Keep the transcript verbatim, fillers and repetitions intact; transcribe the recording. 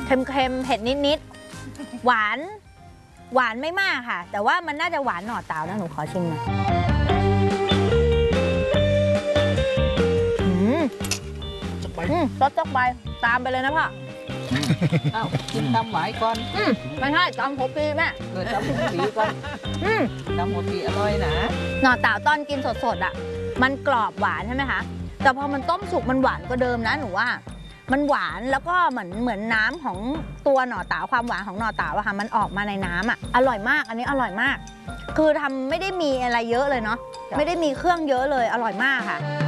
เค็มๆเผ็ดนิดๆหวานหวานไม่มากค่ะแต่ว่ามันน่าจะหวานหน่อเต๋านะหนูขอชิมหน่อยอืมอืมรสจักไปตามไปเลยนะพ่ออ้าวกินตำหวายก่อนอืมไม่ใช่ตำหัวปีแม่เออตำหัวปีก่อนอืมตำหัวปีอร่อยนะหน่อเต๋าตอนกินสดๆอ่ะมันกรอบหวานใช่ไหมคะแต่พอมันต้มสุกมันหวานกว่าเดิมนะหนูว่ามันหวานแล้วก็เหมือนเหมือนน้ำของตัวหน่อเต๋าความหวานของหน่อเต๋าอะค่ะมันออกมาในน้ำอ่ะอร่อยมากอันนี้อร่อยมากคือทำไม่ได้มีอะไรเยอะเลยเนาะไม่ได้มีเครื่องเยอะเลยอร่อยมากค่ะ